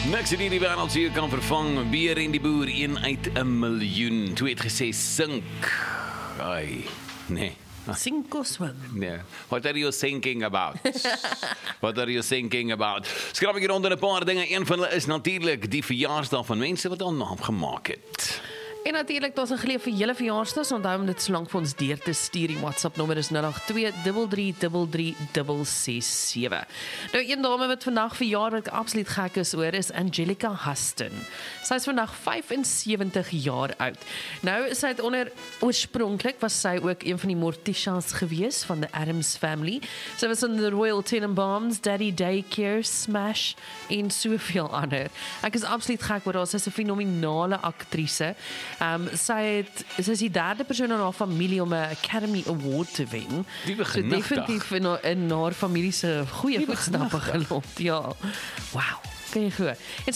Niks in die wêreld so jy kan vervang. Beer en die boer, 1 uit 1 miljoen. Toe het gesê sink. Ai, nee. Sink or swim? Nee. What are you thinking about? What are you thinking about? Skrap ek hier onder 'n paar dinge. Een van hulle is natuurlik die verjaarsdag van mense wat al naam gemaak het. En natuurlik, daar's 'n geleë vir julle verjaarsdag, so onthou om dit solank vir ons deur te stuur. Die WhatsApp nommer is 082333367. Nou, een dame wat vandag verjaar wat ek absoluut gek is oor, is Angelica Huston. Sy is vandag 75 jaar oud. Nou, sy het oorspronklik was sy ook een van die Morticias gewees van the Addams Family. Sy was in the Royal Tenenbaums, Daddy Daycare, Smash en soveel ander. Ek is absoluut gek oor haar. Sy is 'n fenominale aktrise. Sy is die derde persoon in haar familie om 'n Academy Award te wen. So definitief in haar familie se goeie voetstappe geloop. Ja. Wow. Kan jy glo?